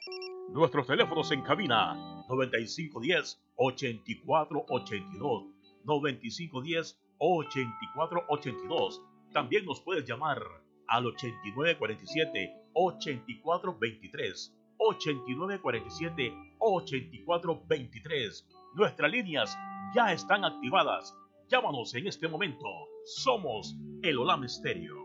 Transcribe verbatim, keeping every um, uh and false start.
Nuestros teléfonos en cabina noventa y cinco diez, ochenta y cuatro ochenta y dos, noventa y cinco diez, ochenta y cuatro ochenta y dos. También nos puedes llamar al ochenta y nueve cuarenta y siete, ochenta y cuatro veintitrés, ochenta y nueve cuarenta y siete, ochenta y cuatro veintitrés. Nuestras líneas ya están activadas. Llámanos en este momento. Somos el Olam Stereo.